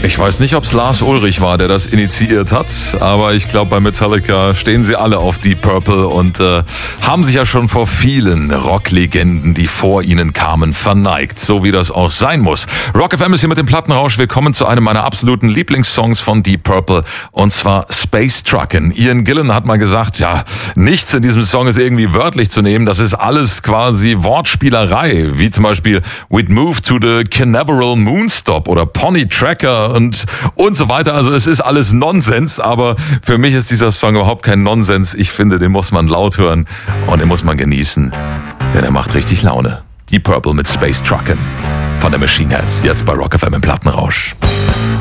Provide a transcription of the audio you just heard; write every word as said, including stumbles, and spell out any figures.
Ich weiß nicht, ob es Lars Ulrich war, der das initiiert hat, aber ich glaube, bei Metallica stehen sie alle auf Deep Purple und äh, haben sich ja schon vor vielen Rocklegenden, die vor ihnen kamen, verneigt, so wie das auch sein muss. Rock F M ist hier mit dem Plattenrausch. Wir kommen zu einem meiner absoluten Lieblingssongs von Deep Purple, und zwar Space Truckin'. Ian Gillan hat mal gesagt, ja, nichts in diesem Song ist irgendwie wörtlich zu nehmen, das ist alles quasi Wortspielerei, wie zum Beispiel We'd Move to the Canaveral Moonstop oder Pony Tracker und und so weiter. Also es ist alles Nonsens, aber für mich ist dieser Song überhaupt kein Nonsens. Ich finde, den muss man laut hören und den muss man genießen, denn er macht richtig Laune. Deep Purple mit Space Truckin' von der Machine Head, jetzt bei Rock F M im Plattenrausch.